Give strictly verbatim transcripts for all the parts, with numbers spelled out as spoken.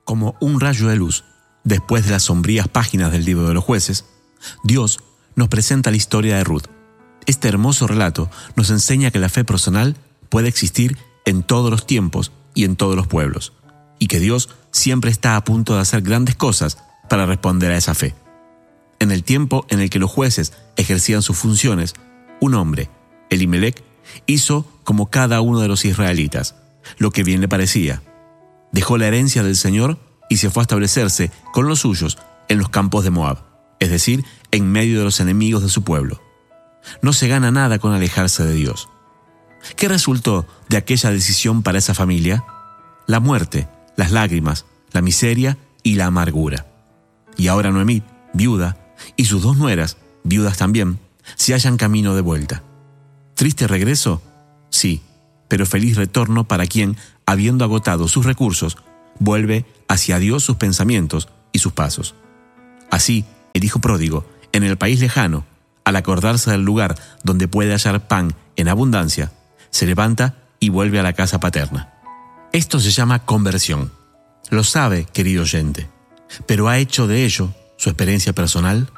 Como un rayo de luz, después de las sombrías páginas del libro de los Jueces, Dios nos presenta la historia de Ruth. Este hermoso relato nos enseña que la fe personal puede existir en todos los tiempos y en todos los pueblos, y que Dios siempre está a punto de hacer grandes cosas para responder a esa fe. En el tiempo en el que los jueces ejercían sus funciones, un hombre, Elimelec, hizo como cada uno de los israelitas, lo que bien le parecía. Dejó la herencia del Señor y se fue a establecerse con los suyos en los campos de Moab, es decir, en medio de los enemigos de su pueblo. No se gana nada con alejarse de Dios. ¿Qué resultó de aquella decisión para esa familia? La muerte, las lágrimas, la miseria y la amargura. Y ahora Noemí, viuda, y sus dos nueras, viudas también, se hallan camino de vuelta. ¿Triste regreso? Sí, pero feliz retorno para quien, habiendo agotado sus recursos, vuelve hacia Dios sus pensamientos y sus pasos. Así, el hijo pródigo, en el país lejano, al acordarse del lugar donde puede hallar pan en abundancia, se levanta y vuelve a la casa paterna. Esto se llama conversión. Lo sabe, querido oyente, pero ¿ha hecho de ello su experiencia personal?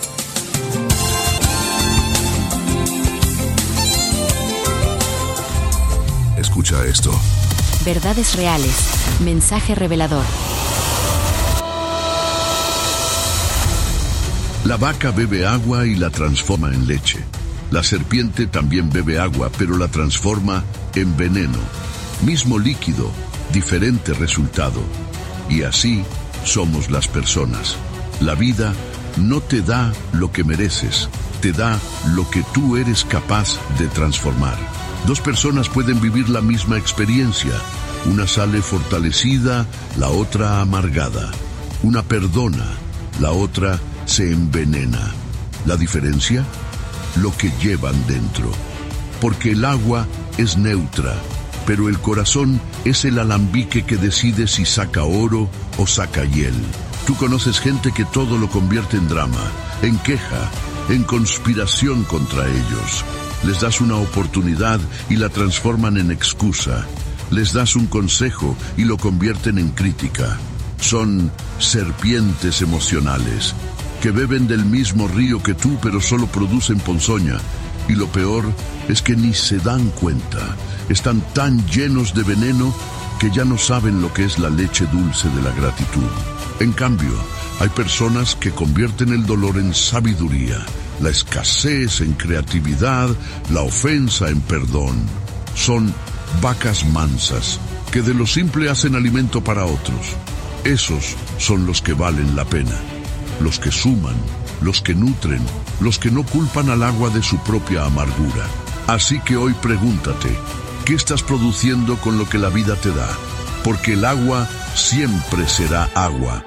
Escucha esto. Verdades reales. Mensaje revelador. La vaca bebe agua y la transforma en leche. La serpiente también bebe agua, pero la transforma en veneno. Mismo líquido, diferente resultado. Y así somos las personas. La vida no te da lo que mereces, te da lo que tú eres capaz de transformar. Dos personas pueden vivir la misma experiencia. Una sale fortalecida, la otra amargada. Una perdona, la otra se envenena. ¿La diferencia? Lo que llevan dentro. Porque el agua es neutra, pero el corazón es el alambique que decide si saca oro o saca hiel. Tú conoces gente que todo lo convierte en drama, en queja, en conspiración contra ellos. Les das una oportunidad y la transforman en excusa. Les das un consejo y lo convierten en crítica. Son serpientes emocionales que beben del mismo río que tú, pero solo producen ponzoña. Y lo peor es que ni se dan cuenta. Están tan llenos de veneno que ya no saben lo que es la leche dulce de la gratitud. En cambio, hay personas que convierten el dolor en sabiduría, la escasez en creatividad, la ofensa en perdón. Son vacas mansas que de lo simple hacen alimento para otros. Esos son los que valen la pena, los que suman, los que nutren, los que no culpan al agua de su propia amargura. Así que hoy pregúntate, ¿qué estás produciendo con lo que la vida te da? Porque el agua siempre será agua.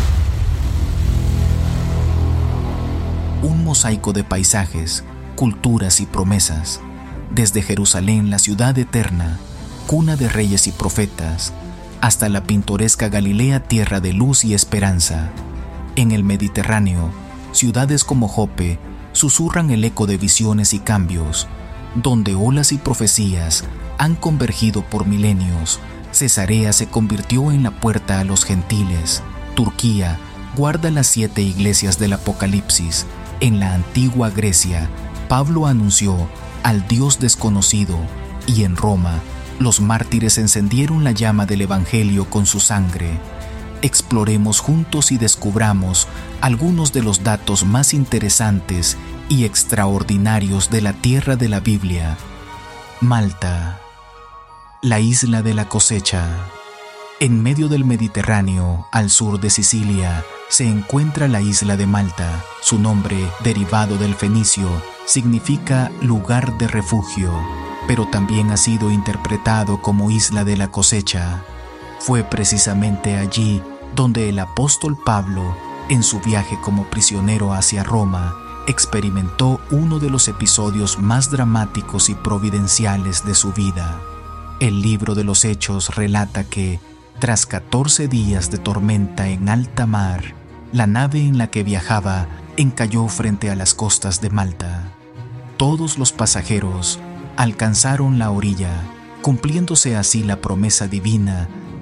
Un mosaico de paisajes, culturas y promesas. Desde Jerusalén, la ciudad eterna, cuna de reyes y profetas, hasta la pintoresca Galilea, tierra de luz y esperanza. En el Mediterráneo, ciudades como Jope susurran el eco de visiones y cambios, donde olas y profecías han convergido por milenios. Cesarea se convirtió en la puerta a los gentiles. Turquía guarda las siete iglesias del Apocalipsis. En la antigua Grecia, Pablo anunció al Dios desconocido, y en Roma, los mártires encendieron la llama del Evangelio con su sangre. Exploremos juntos y descubramos algunos de los datos más interesantes y extraordinarios de la tierra de la Biblia. Malta, la isla de la cosecha. En medio del Mediterráneo, al sur de Sicilia, se encuentra la isla de Malta. Su nombre, derivado del fenicio, significa lugar de refugio, pero también ha sido interpretado como isla de la cosecha. Fue precisamente allí donde el apóstol Pablo, en su viaje como prisionero hacia Roma, experimentó uno de los episodios más dramáticos y providenciales de su vida. El libro de los Hechos relata que, tras catorce días de tormenta en alta mar, la nave en la que viajaba encalló frente a las costas de Malta. Todos los pasajeros alcanzaron la orilla, cumpliéndose así la promesa divina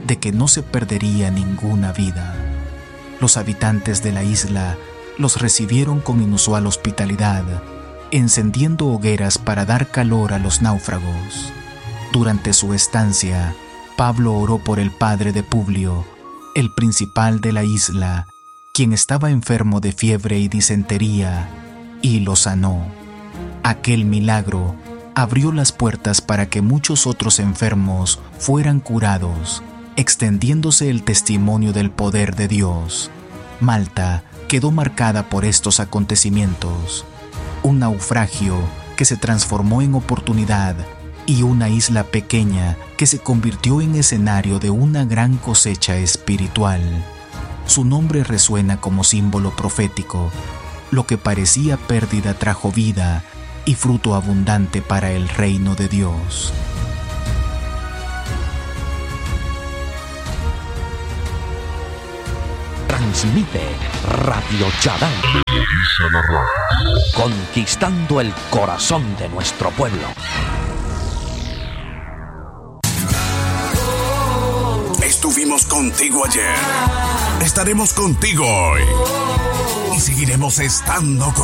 de que no se perdería ninguna vida. Los habitantes de la isla los recibieron con inusual hospitalidad, encendiendo hogueras para dar calor a los náufragos. Durante su estancia, Pablo oró por el padre de Publio, el principal de la isla, quien estaba enfermo de fiebre y disentería, y lo sanó. Aquel milagro abrió las puertas para que muchos otros enfermos fueran curados, extendiéndose el testimonio del poder de Dios. Malta quedó marcada por estos acontecimientos, un naufragio que se transformó en oportunidad y una isla pequeña que se convirtió en escenario de una gran cosecha espiritual. Su nombre resuena como símbolo profético. Lo que parecía pérdida trajo vida y fruto abundante para el reino de Dios. Transmite Radio Chadán, conquistando el corazón de nuestro pueblo. Estuvimos contigo ayer, estaremos contigo hoy y seguiremos estando contigo.